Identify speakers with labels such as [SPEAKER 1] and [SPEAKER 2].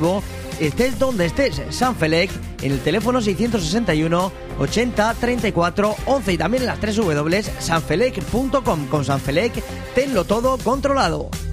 [SPEAKER 1] eléctrico, estés donde estés. Sanfelec, en el teléfono 661 80 34 11 y también en las 3 www.sanfelec.com. Con Sanfelec, tenlo todo controlado.